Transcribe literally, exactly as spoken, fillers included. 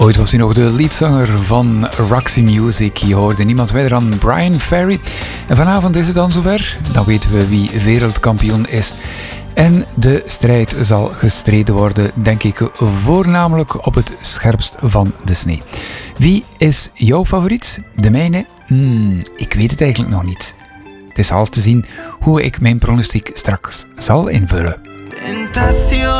Ooit was hij nog de leadzanger van Roxy Music. Je hoorde niemand verder dan Brian Ferry. En vanavond is het dan zover. Dan weten we wie wereldkampioen is. En de strijd zal gestreden worden, denk ik, voornamelijk op het scherpst van de snee. Wie is jouw favoriet? De mijne? Hmm, ik weet het eigenlijk nog niet. Het is al te zien hoe ik mijn pronostiek straks zal invullen. Tentación.